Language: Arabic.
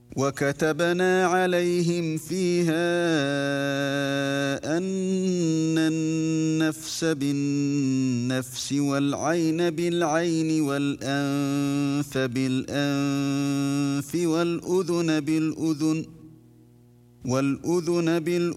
وكتبنا عليهم فيها أن النفس بالنفس والعين بالعين والأنف بالأنف والأذن بالأذن